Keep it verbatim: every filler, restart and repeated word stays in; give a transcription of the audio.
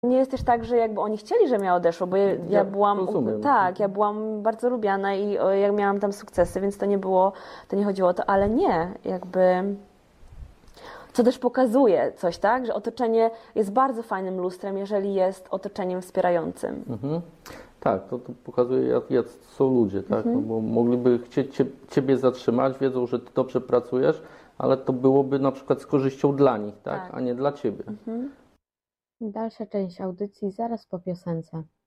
Nie jest też tak, że jakby oni chcieli, żebym ja odeszła, bo ja, ja Ja byłam, rozumiem. tak, ja byłam bardzo lubiana i o, ja miałam tam sukcesy, więc to nie było, to nie chodziło o to, ale nie, jakby, co też pokazuje coś, tak, że otoczenie jest bardzo fajnym lustrem, jeżeli jest otoczeniem wspierającym. Mhm. Tak, to, to pokazuje, jak, jak są ludzie, tak? No bo mogliby chcieć cie, Ciebie zatrzymać, wiedzą, że Ty dobrze pracujesz, ale to byłoby na przykład z korzyścią dla nich, tak? Tak. A nie dla Ciebie. Dalsza część audycji zaraz po piosence.